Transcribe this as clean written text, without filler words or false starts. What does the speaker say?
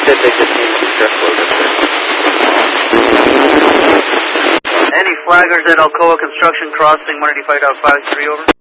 said they just need to truckload up there. Any flaggers at Alcoa Construction Crossing 185.53, over?